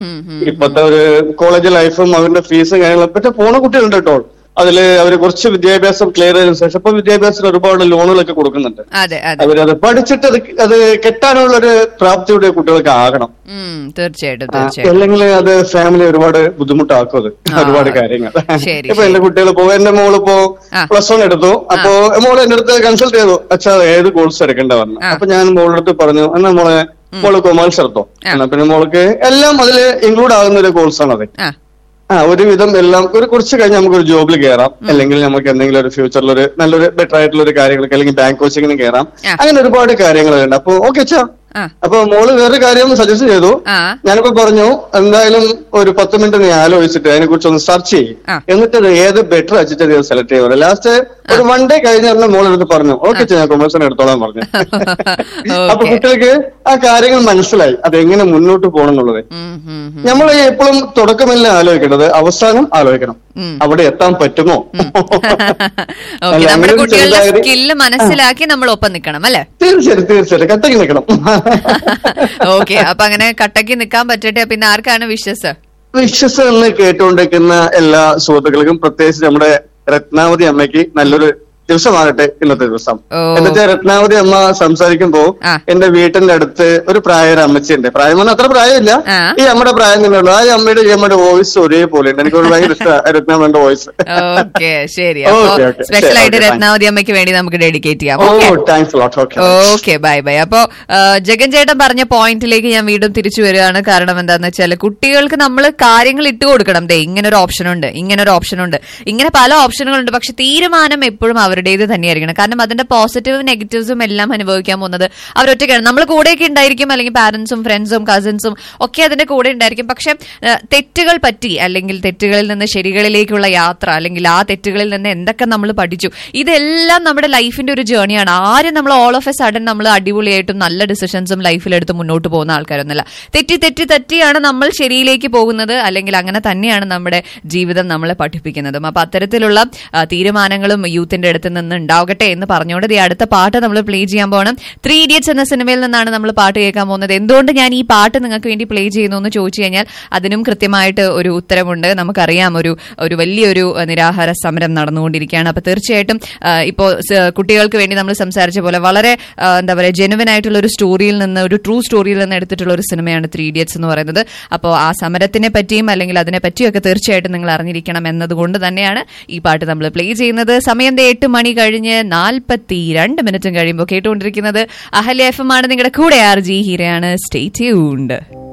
ഇപ്പത്തെ ഒരു കോളേജ് ലൈഫും അവരുടെ ഫീസും കാര്യങ്ങളും പറ്റേ പോണ കുട്ടികളുണ്ട് കേട്ടോ. അതില് അവര് കുറച്ച് വിദ്യാഭ്യാസം ക്ലിയർ ചെയ്തതിനു ശേഷം ഇപ്പൊ വിദ്യാഭ്യാസത്തിന് ഒരുപാട് ലോണുകളൊക്കെ കൊടുക്കുന്നുണ്ട്. അവരത് പഠിച്ചിട്ട് അത് കെട്ടാനുള്ള ഒരു പ്രാപ്തിയുടെ കുട്ടികൾക്ക് ആകണം. തീർച്ചയായിട്ടും. അല്ലെങ്കിൽ അത് ഫാമിലി ഒരുപാട് ബുദ്ധിമുട്ടാക്കും അത് ഒരുപാട് കാര്യങ്ങൾ. ഇപ്പൊ എന്റെ കുട്ടികൾ എന്റെ മോളിപ്പോ +1 എടുത്തു. അപ്പൊ മോള് എന്റെ അടുത്ത് കൺസൾട്ട് ചെയ്തു, അച്ഛാ ഏത് കോഴ്സ് എടുക്കേണ്ട പറഞ്ഞു. അപ്പൊ ഞാൻ മോളുടെ അടുത്ത് പറഞ്ഞു, എന്നാ മോള് കൊമേഴ്സ് എടുത്തോ. എന്നാ പിന്നെ മോൾക്ക് എല്ലാം അതിൽ ഇൻക്ലൂഡ് ആകുന്ന ഒരു കോഴ്സാണത്. ഒരുവിധം എല്ലാം കുറച്ച് കഴിഞ്ഞ് നമുക്കൊരു ജോബിൽ കയറാം, അല്ലെങ്കിൽ നമുക്ക് എന്തെങ്കിലും ഒരു ഫ്യൂച്ചറിൽ ഒരു നല്ലൊരു ബെറ്റർ ആയിട്ടുള്ള ഒരു കാര്യങ്ങൾക്ക് അല്ലെങ്കിൽ ബാങ്ക് കോച്ചിങ്ങിന് കയറാം. അങ്ങനെ ഒരുപാട് കാര്യങ്ങളുണ്ട്. അപ്പൊ ഓക്കെ അച്ഛാ. അപ്പൊ മോള് വേറൊരു കാര്യം സജസ്റ്റ് ചെയ്തു. ഞാനിപ്പോ പറഞ്ഞു, എന്തായാലും ഒരു 10 മിനിറ്റ് നീ ആലോചിച്ചിട്ട് അതിനെ കുറിച്ച് ഒന്ന് സെർച്ച് ചെയ്യും, എന്നിട്ട് ഏത് ബെറ്റർ വെച്ചിട്ട് സെലക്ട് ചെയ്യുക. ലാസ്റ്റ് ഒരു 1 ഡേ കഴിഞ്ഞ മോളെടുത്ത് പറഞ്ഞു, ഓക്കെ ഞാൻ കൊമേഴ്സിന് എടുത്തോളാൻ പറഞ്ഞു. അപ്പൊ കുട്ടികൾക്ക് ആ കാര്യങ്ങൾ മനസ്സിലായി, അതെങ്ങനെ മുന്നോട്ട് പോകണം എന്നുള്ളത്. നമ്മൾ എപ്പോഴും തുടക്കമല്ല ആലോചിക്കേണ്ടത്, അവസാനം ആലോചിക്കണം അവിടെ എത്താൻ പറ്റുമോ. നമ്മുടെ കുട്ടികളുടെ സ്കില്ല് മനസ്സിലാക്കി നമ്മൾ ഒപ്പം നിൽക്കണം അല്ലെ. തീർച്ചയായിട്ടും കട്ടക്ക് നിൽക്കണം. ഓക്കെ, അപ്പൊ അങ്ങനെ കട്ടക്ക് നിൽക്കാൻ പറ്റട്ടെ. പിന്നെ ആർക്കാണ് വിശ്വസ് എന്ന് കേട്ടുകൊണ്ടിരിക്കുന്ന എല്ലാ സുഹൃത്തുക്കൾക്കും, പ്രത്യേകിച്ച് നമ്മുടെ രത്നാവതി അമ്മയ്ക്ക് നല്ലൊരു ദിവസമാകട്ടെ ഇന്നത്തെ ദിവസം. എന്നിട്ട് രത്നാവതി അമ്മ സംസാരിക്കുമ്പോ എന്റെ വീട്ടിന്റെ അടുത്ത് ഒരു പ്രായ അമ്മച്ചിയുണ്ട്. പ്രായം പറഞ്ഞാൽ അത്ര പ്രായമില്ല, ഈ അമ്മയുടെ പ്രായം തന്നെയുള്ളൂ. ആ അമ്മയുടെ ഈ അമ്മയുടെ വോയിസ് ഒരേപോലെ ഉണ്ട്. എനിക്ക് ഭയങ്കര ഇഷ്ടമാണ് രത്നാമ്മയുടെ വോയിസ്. സ്പെഷ്യൽ ആയിട്ട് രത്നാവതി അമ്മയ്ക്ക് വേണ്ടി നമുക്ക് ഡെഡിക്കേറ്റ് ചെയ്യാം. Okay, bye bye. അപ്പോ ജഗൻ ചേട്ടൻ പറഞ്ഞ പോയിന്റിലേക്ക് ഞാൻ വീണ്ടും തിരിച്ചു വരികയാണ്. കാരണം എന്താന്ന് വെച്ചാൽ കുട്ടികൾക്ക് നമ്മൾ കാര്യങ്ങൾ ഇട്ട് കൊടുക്കണം. ഇങ്ങനൊരു ഓപ്ഷൻ ഉണ്ട്, ഇങ്ങനൊരു ഓപ്ഷൻ ഉണ്ട്, ഇങ്ങനെ പല ഓപ്ഷനുകളുണ്ട്. പക്ഷെ തീരുമാനം എപ്പോഴും അവരുടേത് തന്നെയായിരിക്കണം. കാരണം അതിന്റെ പോസിറ്റീവും നെഗറ്റീവ്സും എല്ലാം അനുഭവിക്കാൻ പോകുന്നത് അവരൊറ്റയ്ക്കാണ്. നമ്മൾ കൂടെയൊക്കെ ഉണ്ടായിരിക്കും, അല്ലെങ്കിൽ പാരന്റ്സും ഫ്രണ്ട്സും കസിൻസും ഒക്കെ അതിന്റെ കൂടെ ഉണ്ടായിരിക്കും. പക്ഷെ തെറ്റുകൾ പറ്റി, അല്ലെങ്കിൽ തെറ്റുകളിൽ നിന്ന് ശരികളിലേക്കുള്ള യാത്ര, അല്ലെങ്കിൽ ആ തെറ്റുകളിൽ നിന്ന് എന്തൊക്കെ നമ്മൾ പഠിച്ചു, ഇതെല്ലാം നമ്മുടെ ലൈഫിന്റെ ഒരു ജേർണിയാണ്. ആരും നമ്മൾ ഓൾ ഓഫ് എ സഡൻ നമ്മൾ അടിപൊളിയായിട്ടും നല്ല ഡിസിഷൻസും ലൈഫിലെടുത്ത് മുന്നോട്ട് പോകുന്ന ആൾക്കാരൊന്നുമല്ല. തെറ്റിയാണ് നമ്മൾ ശരിയിലേക്ക് പോകുന്നത്, അല്ലെങ്കിൽ അങ്ങനെ തന്നെയാണ് നമ്മുടെ ജീവിതം നമ്മളെ പഠിപ്പിക്കുന്നതും. അപ്പൊ അത്തരത്തിലുള്ള തീരുമാനങ്ങളും യൂത്തിന്റെ അടുത്ത് നിന്ന് ഉണ്ടാവട്ടെ എന്ന് പറഞ്ഞുകൊണ്ട് അടുത്ത പാട്ട് നമ്മൾ പ്ലേ ചെയ്യാൻ പോകണം. 3 Idiots എന്ന സിനിമയിൽ നിന്നാണ് നമ്മൾ പാട്ട് കേൾക്കാൻ പോകുന്നത്. എന്തുകൊണ്ട് ഞാൻ ഈ പാട്ട് നിങ്ങൾക്ക് വേണ്ടി പ്ലേ ചെയ്യുന്നു എന്ന് ചോദിച്ചു കഴിഞ്ഞാൽ അതിനും കൃത്യമായിട്ട് ഒരു ഉത്തരമുണ്ട്. നമുക്കറിയാം, ഒരു വലിയൊരു നിരാഹാര സമരം നടന്നുകൊണ്ടിരിക്കുകയാണ്. അപ്പൊ തീർച്ചയായിട്ടും ഇപ്പോ കുട്ടികൾക്ക് വേണ്ടി നമ്മൾ സംസാരിച്ച പോലെ വളരെ എന്താ പറയുക, ജെനുവിൻ ആയിട്ടുള്ള ഒരു സ്റ്റോറിയിൽ നിന്ന്, ഒരു ട്രൂ സ്റ്റോറിയിൽ നിന്ന് എടുത്തിട്ടുള്ള ഒരു സിനിമയാണ് 3 Idiots എന്ന് പറയുന്നത്. അപ്പോൾ ആ സമരത്തിനെ പറ്റിയും അല്ലെങ്കിൽ അതിനെ പറ്റിയൊക്കെ തീർച്ചയായിട്ടും നിങ്ങൾ അറിഞ്ഞിരിക്കണം എന്നതുകൊണ്ട് തന്നെയാണ് ഈ പാട്ട് നമ്മൾ പ്ലേ ചെയ്യുന്നത്. സമയം 8 മണി കഴിഞ്ഞ് 42 മിനിറ്റും കഴിയുമ്പോൾ കേട്ടുകൊണ്ടിരിക്കുന്നത് അഹല്യ FM ആണ്. നിങ്ങളുടെ കൂടെ RJ ഹീരയാണ്. Stay tuned.